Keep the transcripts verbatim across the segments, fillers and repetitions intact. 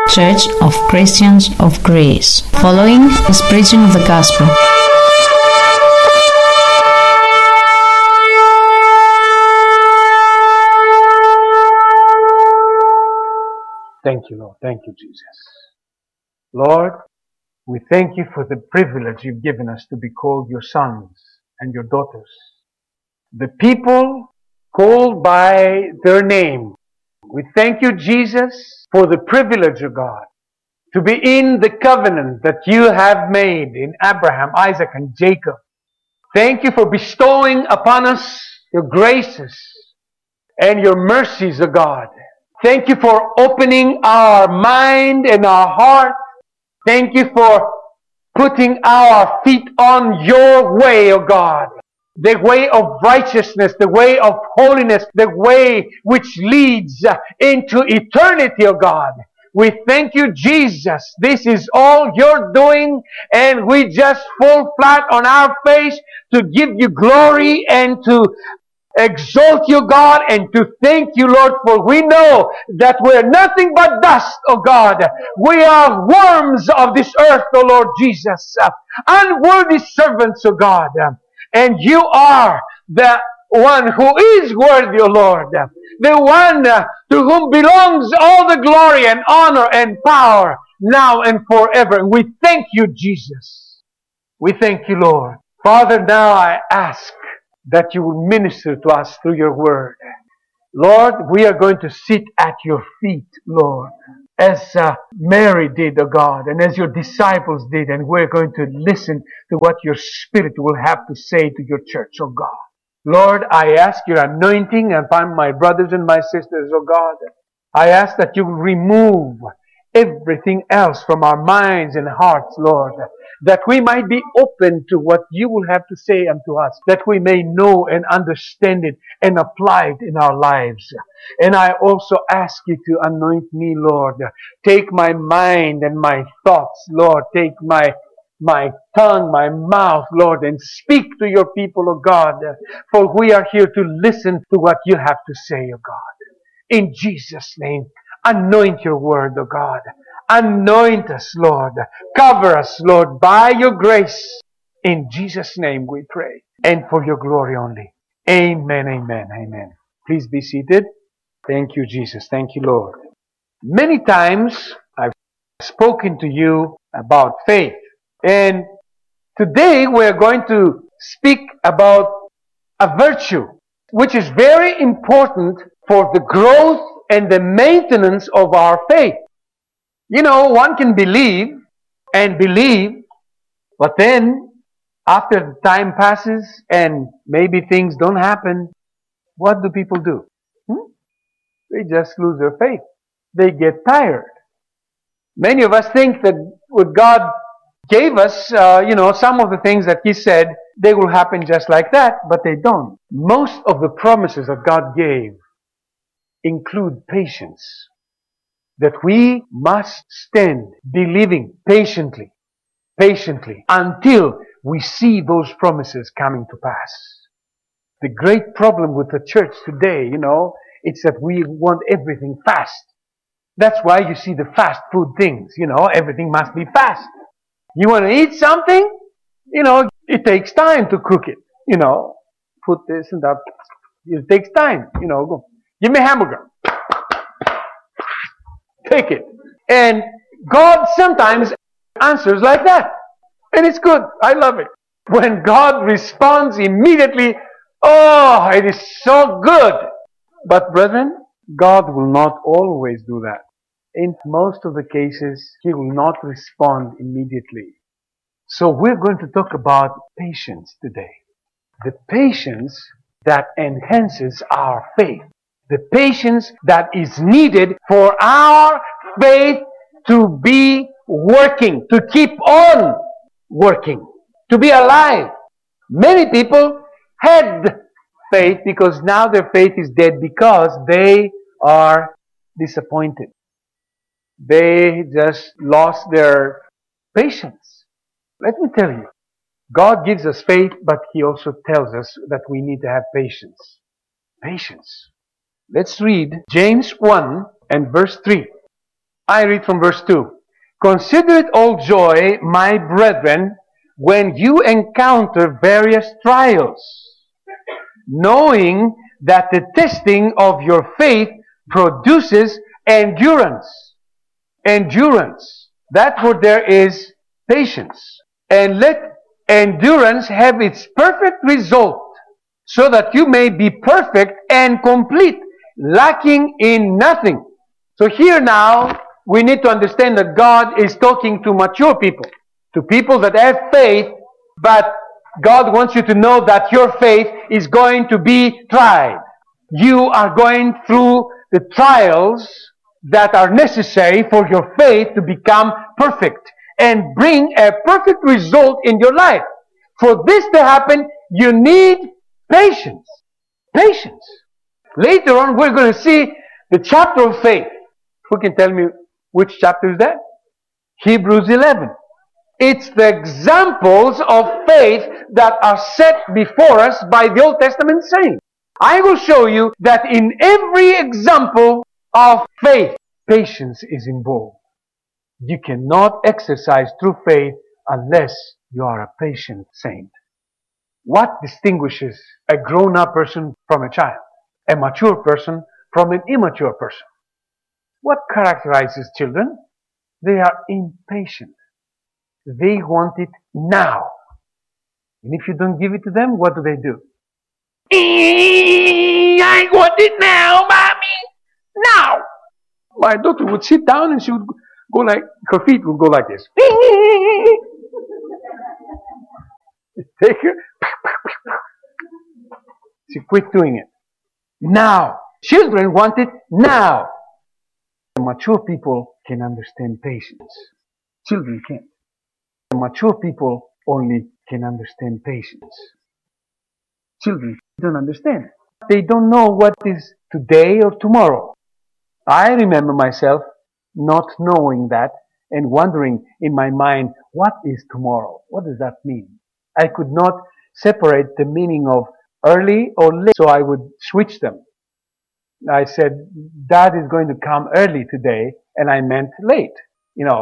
Church of Christians of Greece, following is preaching of the gospel. Thank you, Lord. Thank you, Jesus. Lord, we thank you for the privilege you've given us to be called your sons and your daughters. The people called by their name. We thank you, Jesus, for the privilege of God to be in the covenant that you have made in Abraham, Isaac, and Jacob. Thank you for bestowing upon us your graces and your mercies, O God. Thank you for opening our mind and our heart. Thank you for putting our feet on your way, O God. The way of righteousness, the way of holiness, the way which leads into eternity, O God. We thank you, Jesus. This is all you're doing, and we just fall flat on our face to give you glory and to exalt you, God, and to thank you, Lord, for we know that we're nothing but dust, oh God. We are worms of this earth, oh Lord Jesus. Unworthy servants, oh God. And you are the one who is worthy, O Lord. The one to whom belongs all the glory and honor and power now and forever. We thank you, Jesus. We thank you, Lord. Father, now I ask that you will minister to us through your word. Lord, we are going to sit at your feet, Lord, as uh, Mary did, O God, and as your disciples did, and we're going to listen to what your Spirit will have to say to your church, O God. Lord, I ask your anointing upon my brothers and my sisters, O God. I ask that you will remove everything else from our minds and hearts, Lord, that we might be open to what you will have to say unto us, that we may know and understand it and apply it in our lives. And I also ask you to anoint me, Lord. Take my mind and my thoughts, Lord. Take my my tongue, my mouth, Lord, and speak to your people, O God, for we are here to listen to what you have to say, O God. In Jesus' name, anoint your word, O God. Anoint us, Lord. Cover us, Lord, by your grace. In Jesus' name we pray. And for your glory only. Amen, amen, amen. Please be seated. Thank you, Jesus. Thank you, Lord. Many times I've spoken to you about faith. And today we're going to speak about a virtue which is very important for the growth and the maintenance of our faith. You know, one can believe and believe, but then after time passes and maybe things don't happen, what do people do? Hmm? They just lose their faith. They get tired. Many of us think that what God gave us, uh, you know, some of the things that He said, they will happen just like that, but they don't. Most of the promises that God gave include patience. That we must stand believing patiently, patiently, until we see those promises coming to pass. The great problem with the church today, you know, it's that we want everything fast. That's why you see the fast food things, you know, everything must be fast. You want to eat something, you know, it takes time to cook it, you know, put this and that. It takes time, you know, go, give me a hamburger. Take it. And God sometimes answers like that. And it's good. I love it. When God responds immediately, oh, it is so good. But brethren, God will not always do that. In most of the cases, He will not respond immediately. So we're going to talk about patience today. The patience that enhances our faith. The patience that is needed for our faith to be working, to keep on working, to be alive. Many people had faith because now their faith is dead because they are disappointed. They just lost their patience. Let me tell you, God gives us faith, but He also tells us that we need to have patience. Patience. Let's read James one and verse three. I read from verse two. Consider it all joy, my brethren, when you encounter various trials, knowing that the testing of your faith produces endurance. Endurance. That word there is patience. And let endurance have its perfect result, so that you may be perfect and complete, lacking in nothing. So here now, we need to understand that God is talking to mature people, to people that have faith, but God wants you to know that your faith is going to be tried. You are going through the trials that are necessary for your faith to become perfect and bring a perfect result in your life. For this to happen, you need patience. Patience. Later on, we're going to see the chapter of faith. Who can tell me which chapter is that? Hebrews eleven. It's the examples of faith that are set before us by the Old Testament saints. I will show you that in every example of faith, patience is involved. You cannot exercise true faith unless you are a patient saint. What distinguishes a grown-up person from a child? A mature person from an immature person? What characterizes children? They are impatient. They want it now. And if you don't give it to them, what do they do? I want it now, mommy! Now! My daughter would sit down and she would go like, her feet would go like this. Take her. She quit doing it. Now. Children want it now. Mature people can understand patience. Children can't. Mature people only can understand patience. Children don't understand. They don't know what is today or tomorrow. I remember myself not knowing that and wondering in my mind, what is tomorrow? What does that mean? I could not separate the meaning of early or late, so I would switch them. I said, Dad is going to come early today, and I meant late, you know,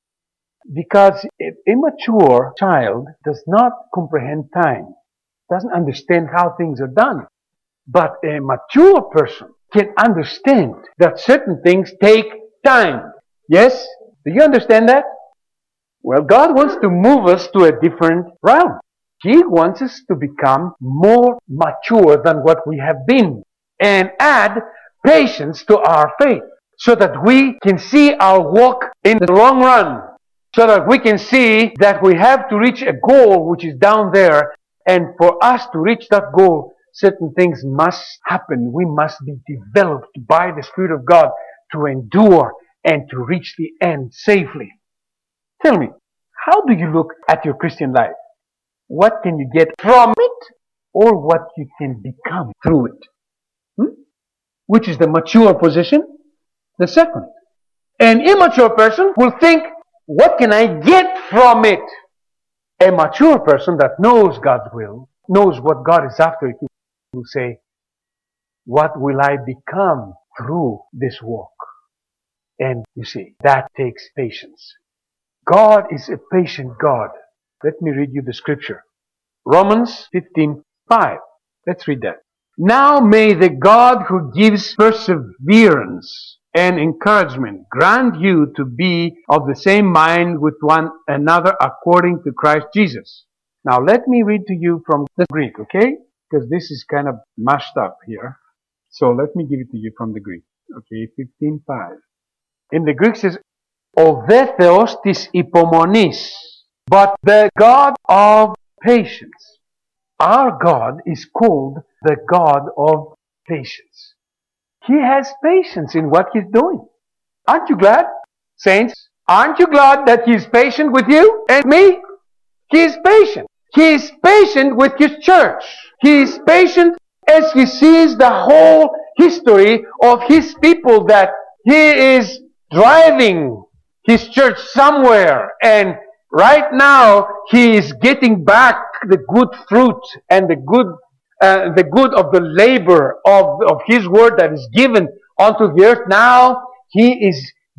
because an immature child does not comprehend time, doesn't understand how things are done. But a mature person can understand that certain things take time. Yes? Do you understand that? Well, God wants to move us to a different realm. He wants us to become more mature than what we have been, and add patience to our faith, so that we can see our walk in the long run, so that we can see that we have to reach a goal which is down there, and for us to reach that goal, certain things must happen. We must be developed by the Spirit of God to endure and to reach the end safely. Tell me, how do you look at your Christian life? What can you get from it, or what you can become through it? Hmm? Which is the mature position? The second. An immature person will think, what can I get from it? A mature person that knows God's will, knows what God is after, will say, what will I become through this walk? And you see, that takes patience. God is a patient God. Let me read you the scripture. Romans fifteen five. Let's read that. Now may the God who gives perseverance and encouragement grant you to be of the same mind with one another according to Christ Jesus. Now let me read to you from the Greek, okay? Because this is kind of mashed up here. So let me give it to you from the Greek. Okay, fifteen five. In the Greek it says, O δε Θεός της υπομονής, but the God of patience. Our God is called the God of patience. He has patience in what He's doing. Aren't you glad, saints? Aren't you glad that He is patient with you and me? He is patient. He is patient with His church. He is patient as He sees the whole history of His people, that He is driving His church somewhere, and right now He is getting back the good fruit and the good uh, the good of the labor of, of His word that is given unto the earth. Now He is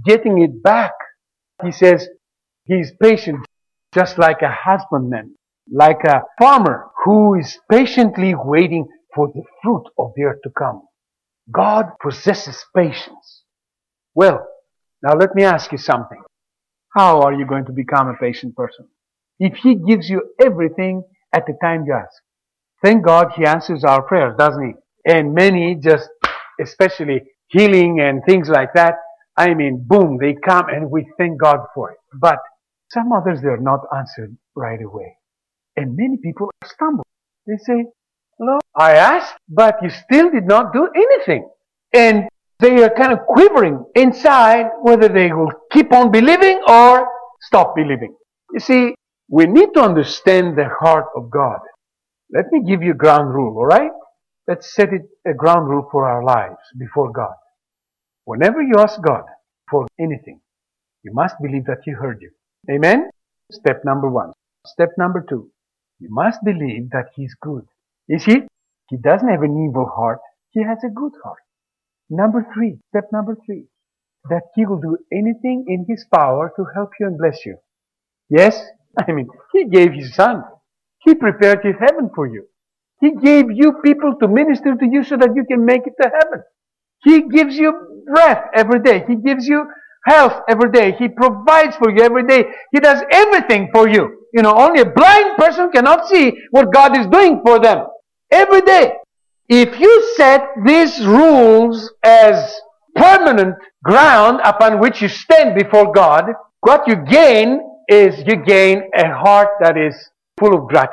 getting it back. He says he's patient, just like a husbandman, like a farmer who is patiently waiting for the fruit of the earth to come. God possesses patience. Well, now let me ask you something. How are you going to become a patient person? If He gives you everything at the time you ask. Thank God He answers our prayers, doesn't He? And many just, especially healing and things like that, I mean, boom, they come and we thank God for it. But some others, they're not answered right away. And many people stumble. They say, Lord, I asked, but you still did not do anything. And they are kind of quivering inside whether they will keep on believing or stop believing. You see, we need to understand the heart of God. Let me give you a ground rule, all right? Let's set it a ground rule for our lives before God. Whenever you ask God for anything, you must believe that He heard you. Amen? Step number one. Step number two. You must believe that He's good. You see, He doesn't have an evil heart. He has a good heart. Number three. Step number three. That He will do anything in His power to help you and bless you. Yes? I mean, He gave His Son. He prepared His heaven for you. He gave you people to minister to you so that you can make it to heaven. He gives you breath every day. He gives you health every day. He provides for you every day. He does everything for you. You know, only a blind person cannot see what God is doing for them every day. If you set these rules as permanent ground upon which you stand before God, what you gain is you gain a heart that is full of gratitude.